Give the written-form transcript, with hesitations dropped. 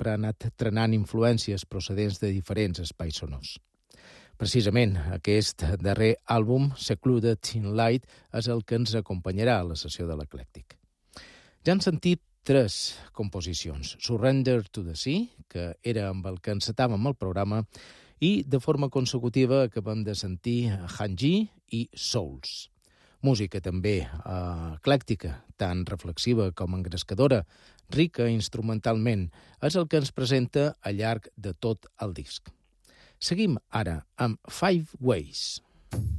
sempre ha anat trenant influències procedents de diferents espais sonors. Precisament, aquest darrer àlbum, Secluded in Light, és el que ens acompanyarà a la sessió de l'Eclèctic. Ja han sentit 3 composicions. Surrender to the Sea, que era amb el que encetàvem el programa, i de forma consecutiva acabem de sentir Hanji i Souls. Música també eclèctica, tant reflexiva com engrescadora, rica instrumentalment, és el que ens presenta al llarg de tot el disc. Seguim ara amb Five Ways.